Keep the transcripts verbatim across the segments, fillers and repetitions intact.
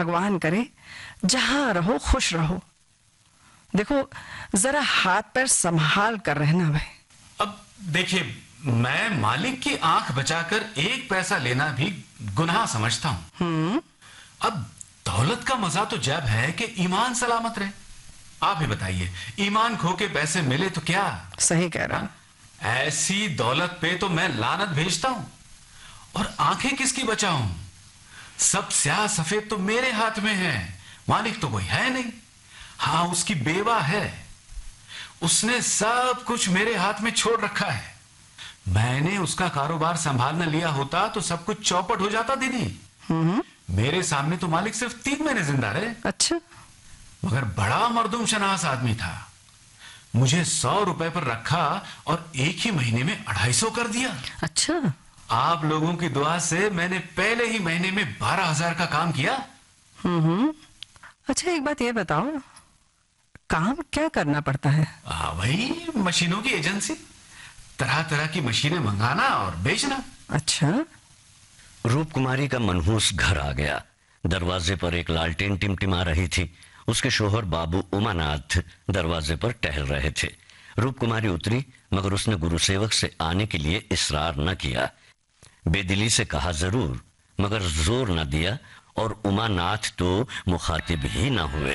भगवान करे जहां रहो खुश रहो। देखो जरा हाथ पैर संभाल कर रहना भाई। अब देखिए, मैं मालिक की आंख बचाकर एक पैसा लेना भी गुनाह समझता हूँ। हम्म अब दौलत का मजा तो जब है कि ईमान सलामत रहे। आप ही बताइए, ईमान खो के पैसे मिले तो क्या? सही कह रहा। ऐसी दौलत पे तो मैं लानत भेजता हूं। और आंखें किसकी बचाऊं? सब स्याह सफेद तो मेरे हाथ में है, मालिक तो कोई है नहीं। हाँ, उसकी बेवा है, उसने सब कुछ मेरे हाथ में छोड़ रखा है। मैंने उसका कारोबार संभाल न लिया होता तो सब कुछ चौपट हो जाता दीदी। हम्म मेरे सामने तो मालिक सिर्फ तीन महीने जिंदा रहे। अच्छा। मगर बड़ा मर्दूम शनास आदमी था। मुझे सौ रुपए पर रखा और एक ही महीने में अढ़ाई सौ कर दिया। अच्छा। आप लोगों की दुआ से मैंने पहले ही महीने में बारह हजार का काम किया। हम्म अच्छा, एक बात ये बताओ, काम क्या करना पड़ता है? आ, वही मशीनों की एजेंसी, तरह तरह की मशीनें मंगाना और बेचना। अच्छा। रूप कुमारी का मनहूस घर आ गया। दरवाजे पर एक लालटेन टिमटिमा रही थी। उसके शोहर बाबू उमानाथ दरवाजे पर टहल रहे थे। रूप कुमारी उतरी, मगर उसने गुरुसेवक से आने के लिए इसरार न किया। बेदिली से कहा जरूर, मगर जोर न दिया, और उमानाथ तो मुखातिब ही न हुए।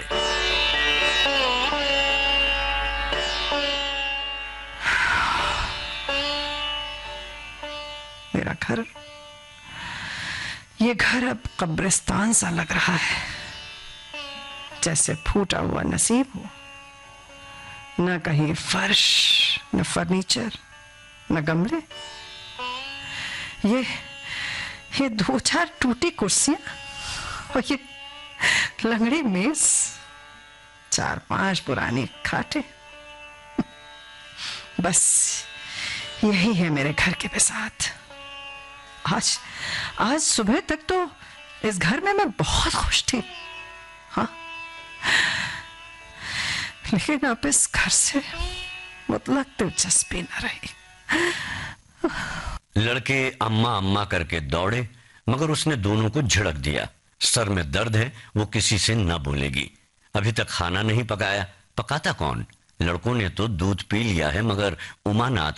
मेरा घर, ये घर अब कब्रिस्तान सा लग रहा है, जैसे फूटा हुआ नसीब हो। न कहीं फर्श, न फर्नीचर, न गमले। ये ये दो चार टूटी कुर्सियां और ये लंगड़ी मेज, चार पांच पुरानी खाटे, बस यही है मेरे घर के बिसात। आज आज सुबह तक तो इस घर में मैं बहुत खुश थी, हाँ, लेकिन अब इस घर से मुतलक दिलचस्पी न रही। लड़के अम्मा अम्मा करके दौड़े, मगर उसने दोनों को झिड़क दिया। सर में दर्द है, वो किसी से न बोलेगी। अभी तक खाना नहीं पकाया, पकाता कौन? लड़कों ने तो दूध पी लिया है, मगर उमानाथ